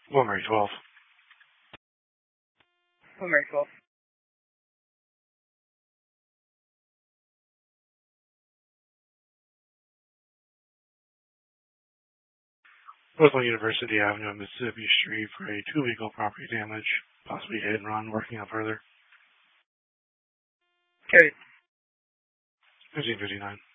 Wilmary 12. Wilmary 12. Northland University Avenue and Mississippi Street for a 2 vehicle property damage, possibly hit and run, working on further. Carried. 1559.